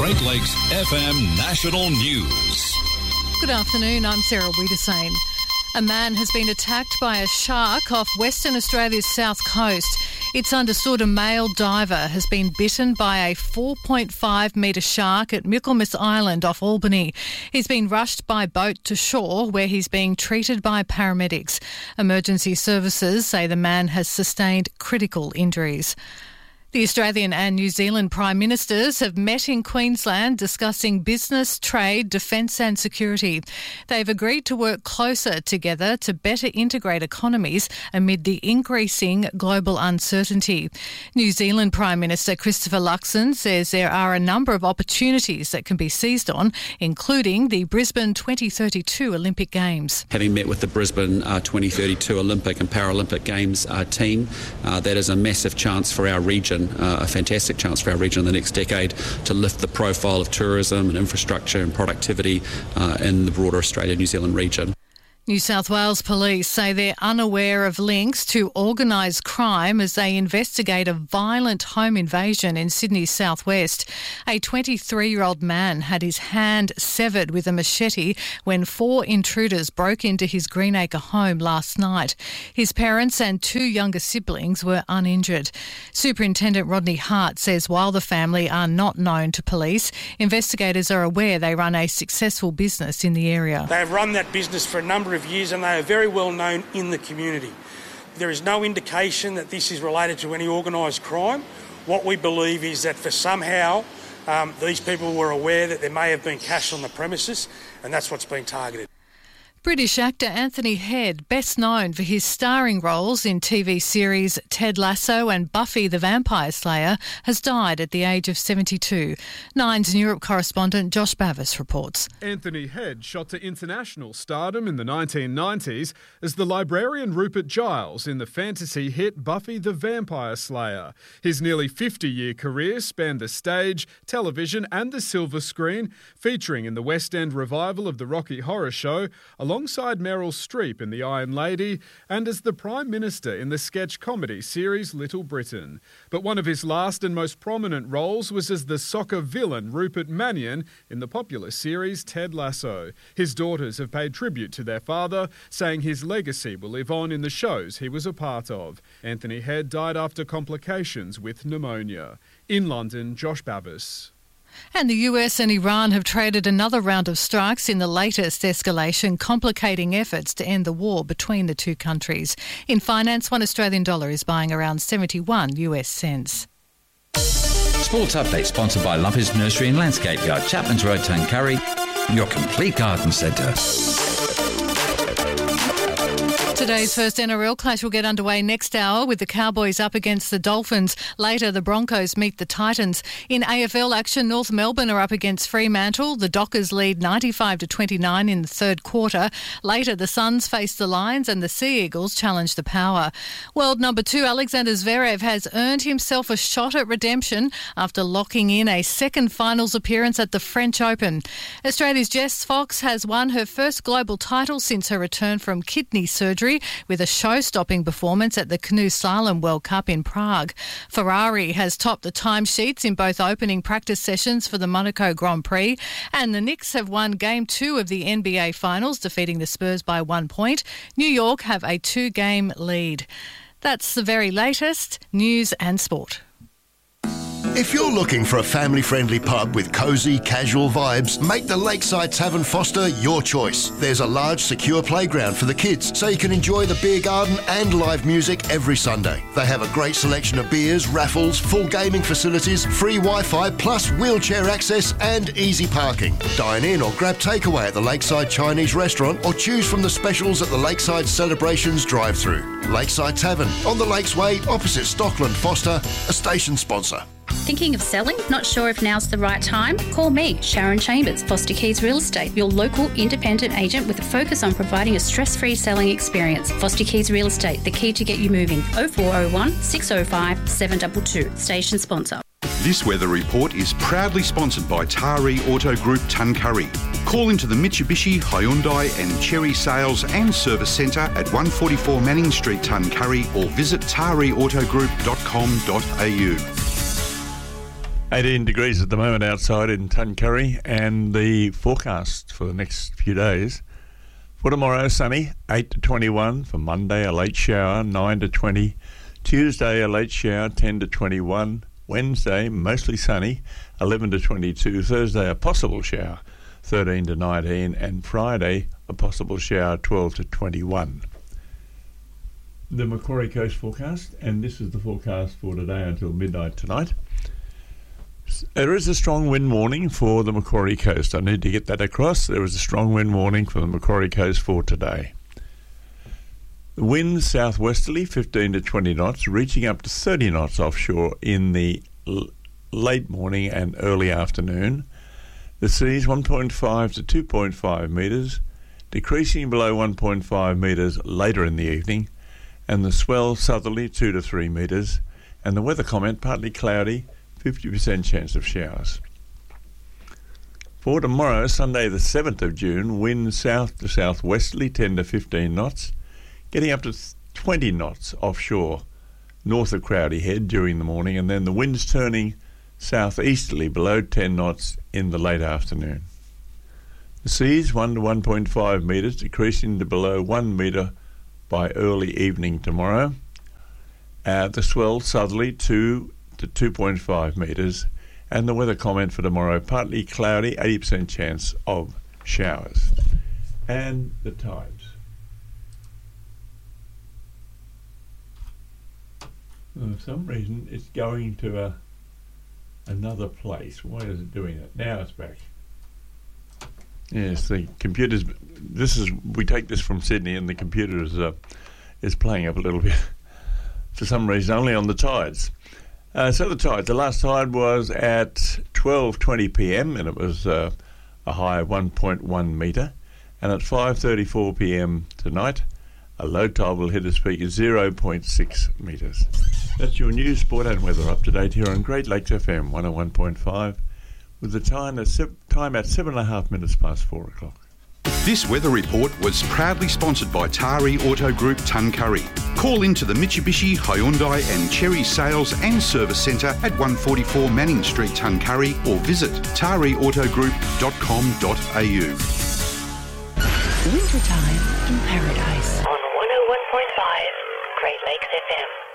Great Lakes FM National News. Good afternoon, I'm Sarah Wiedersane. A man has been attacked by a shark off Western Australia's south coast. It's understood a male diver has been bitten by a 4.5 metre shark at Michaelmas Island off Albany. He's been rushed by boat to shore where he's being treated by paramedics. Emergency services say the man has sustained critical injuries. The Australian and New Zealand Prime Ministers have met in Queensland discussing business, trade, defence and security. They've agreed to work closer together to better integrate economies amid the increasing global uncertainty. New Zealand Prime Minister Christopher Luxon says there are a number of opportunities that can be seized on, including the Brisbane 2032 Olympic Games. Having met with the Brisbane 2032 Olympic and Paralympic Games team, that is a massive chance for our region. A fantastic chance for our region in the next decade to lift the profile of tourism and infrastructure and productivity in the broader Australia-New Zealand region. New South Wales Police say they're unaware of links to organised crime as they investigate a violent home invasion in Sydney's southwest. A 23-year-old man had his hand severed with a machete when 4 intruders broke into his Greenacre home last night. His parents and 2 younger siblings were uninjured. Superintendent Rodney Hart says while the family are not known to police, investigators are aware they run a successful business in the area. They have run that business for a number of years and they are very well known in the community. There is no indication that this is related to any organised crime. What we believe is that for somehow these people were aware that there may have been cash on the premises and that's what's been targeted. British actor Anthony Head, best known for his starring roles in TV series Ted Lasso and Buffy the Vampire Slayer, has died at the age of 72. Nine's Europe correspondent Josh Bavis reports. Anthony Head shot to international stardom in the 1990s as the librarian Rupert Giles in the fantasy hit Buffy the Vampire Slayer. His nearly 50-year career spanned the stage, television and the silver screen, featuring in the West End revival of the Rocky Horror Show, alongside Meryl Streep in The Iron Lady and as the Prime Minister in the sketch comedy series Little Britain. But one of his last and most prominent roles was as the soccer villain Rupert Mannion in the popular series Ted Lasso. His daughters have paid tribute to their father, saying his legacy will live on in the shows he was a part of. Anthony Head died after complications with pneumonia. In London, Josh Bavis. And the US and Iran have traded another round of strikes in the latest escalation, complicating efforts to end the war between the two countries. In finance, $1 Australian is buying around 71 US cents. Sports Update sponsored by Lumpy's Nursery and Landscape Yard, Chapman's Road, Tuncurry, your complete garden centre. Today's first NRL clash will get underway next hour with the Cowboys up against the Dolphins. Later, the Broncos meet the Titans. In AFL action, North Melbourne are up against Fremantle. The Dockers lead 95-29 in the third quarter. Later, the Suns face the Lions and the Sea Eagles challenge the Power. World number 2 Alexander Zverev has earned himself a shot at redemption after locking in a second finals appearance at the French Open. Australia's Jess Fox has won her first global title since her return from kidney surgery, with a show-stopping performance at the Canoe Slalom World Cup in Prague. Ferrari has topped the timesheets in both opening practice sessions for the Monaco Grand Prix, and the Knicks have won Game 2 of the NBA Finals, defeating the Spurs by 1 point. New York have a 2-game lead. That's the very latest news and sport. If you're looking for a family-friendly pub with cosy, casual vibes, make the Lakeside Tavern Foster your choice. There's a large, secure playground for the kids, so you can enjoy the beer garden and live music every Sunday. They have a great selection of beers, raffles, full gaming facilities, free Wi-Fi, plus wheelchair access and easy parking. Dine in or grab takeaway at the Lakeside Chinese Restaurant or choose from the specials at the Lakeside Celebrations drive-thru. Lakeside Tavern, on the Lakes Way, opposite Stockland Foster, a station sponsor. Thinking of selling? Not sure if now's the right time? Call me, Sharon Chambers, Foster Keys Real Estate, your local independent agent with a focus on providing a stress-free selling experience. Foster Keys Real Estate, the key to get you moving. 0401 605 722. Station sponsor. This weather report is proudly sponsored by Taree Auto Group Tuncurry. Call into the Mitsubishi, Hyundai and Chery Sales and Service Centre at 144 Manning Street, Tuncurry, or visit tareautogroup.com.au. 18 degrees at the moment outside in Tuncurry, and the forecast for the next few days. For tomorrow, sunny, 8 to 21. For Monday, a late shower, 9 to 20. Tuesday, a late shower, 10 to 21. Wednesday, mostly sunny, 11 to 22. Thursday, a possible shower, 13 to 19. And Friday, a possible shower, 12 to 21. The Macquarie Coast forecast, and this is the forecast for today until midnight tonight. There is a strong wind warning for the Macquarie Coast. I need to get that across. There is a strong wind warning for the Macquarie Coast for today. The winds southwesterly, 15 to 20 knots, reaching up to 30 knots offshore in the late morning and early afternoon. The seas 1.5 to 2.5 metres, decreasing below 1.5 metres later in the evening, and the swell southerly 2 to 3 metres, and the weather comment partly cloudy, 50% chance of showers. For tomorrow, Sunday the 7th of June, winds south to southwesterly 10 to 15 knots, getting up to 20 knots offshore north of Crowdy Head during the morning, and then the winds turning southeasterly below 10 knots in the late afternoon. The seas 1 to 1.5 metres, decreasing to below 1 metre by early evening tomorrow. The swell southerly 2 to 2.5 metres, and the weather comment for tomorrow, partly cloudy, 80% chance of showers. And the tides. For some reason it's going to another place. Why is it doing that? Now it's back. Yes, the computer's, we take this from Sydney, and the computer is playing up a little bit for some reason, only on the tides. So the tide, the last tide was at 12:20 p.m. and it was a high of 1.1 metre. And at 5:34 p.m. tonight, a low tide will hit its peak at 0.6 metres. That's your news, sport and weather up to date here on Great Lakes FM 101.5 with the time at 7.5 minutes past 4 o'clock. This weather report was proudly sponsored by Tari Auto Group Tuncurry. Call into the Mitsubishi, Hyundai and Cherry Sales and Service Centre at 144 Manning Street, Tuncurry, or visit tariautogroup.com.au. Wintertime in Paradise on 101.5 Great Lakes FM.